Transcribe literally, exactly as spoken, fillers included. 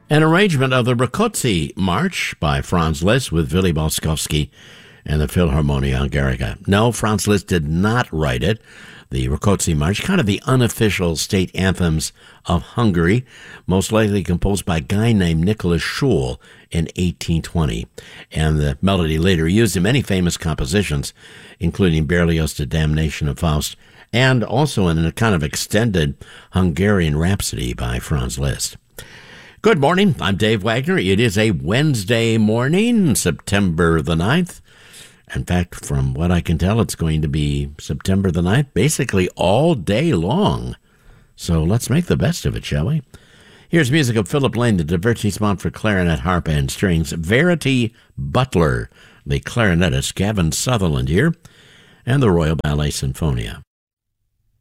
An arrangement of the Rákóczi March by Franz Liszt with Willy Boskowski and the Philharmonia Hungarica. No, Franz Liszt did not write it. The Rákóczi March, kind of the unofficial state anthems of Hungary, most likely composed by a guy named Nicholas Schul in eighteen twenty. And the melody later used in many famous compositions, including Berlioz' The Damnation of Faust, and also in a kind of extended Hungarian Rhapsody by Franz Liszt. Good morning. I'm Dave Wagner. It is a Wednesday morning, September the ninth. In fact, from what I can tell, it's going to be September the ninth, basically all day long. So let's make the best of it, shall we? Here's music of Philip Lane, the divertissement for clarinet, harp, and strings. Verity Butler, the clarinetist. Gavin Sutherland here, and the Royal Ballet Sinfonia.